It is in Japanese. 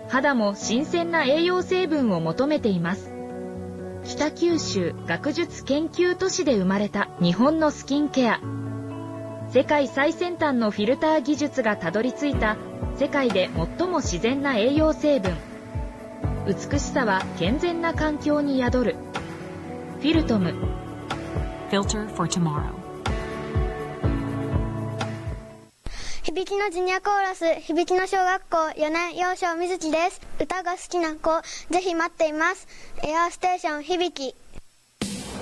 肌も新鮮な栄養成分を求めています。北九州学術研究都市で生まれた日本のスキンケア。世界最先端のフィルター技術がたどり着いた世界で最も自然な栄養成分。美しさは健全な環境に宿る。フィルトム。 Filter for tomorrow。 響のジュニアコーラス、響の小学校4年幼少みずきです。歌が好きな子、ぜひ待っています。エアーステーション響。